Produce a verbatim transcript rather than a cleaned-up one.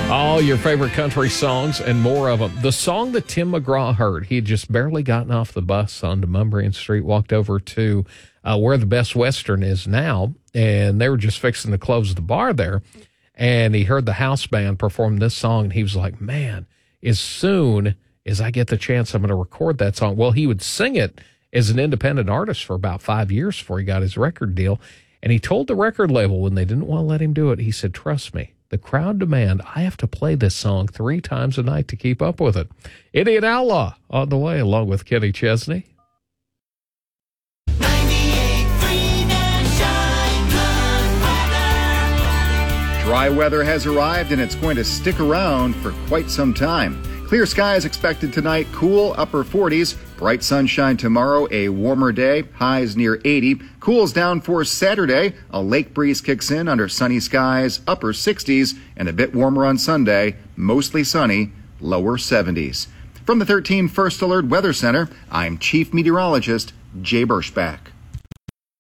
All your favorite country songs and more of them. The song that Tim McGraw heard, he had just barely gotten off the bus onto Mumbrian Street, walked over to uh, where the Best Western is now, and they were just fixing to close the bar there, and he heard the house band perform this song, and he was like, man, as soon as I get the chance, I'm going to record that song. Well, he would sing it as an independent artist for about five years before he got his record deal, and he told the record label when they didn't want to let him do it, he said, trust me, the crowd demand I have to play this song three times a night to keep up with it. Idiot Outlaw on the way, along with Kenny Chesney. Dry weather has arrived, and it's going to stick around for quite some time. Clear skies expected tonight, cool upper forties. Bright sunshine tomorrow, a warmer day, highs near eighty. Cools down for Saturday. A lake breeze kicks in under sunny skies, upper sixties, and a bit warmer on Sunday, mostly sunny, lower seventies. From the thirteen First Alert Weather Center, I'm Chief Meteorologist Jay Birschbach.